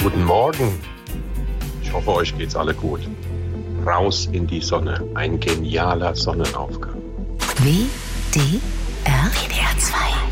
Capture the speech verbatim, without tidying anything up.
Guten Morgen. Ich hoffe, euch geht's alle gut. Raus in die Sonne. Ein genialer Sonnenaufgang. W D R W D R zwei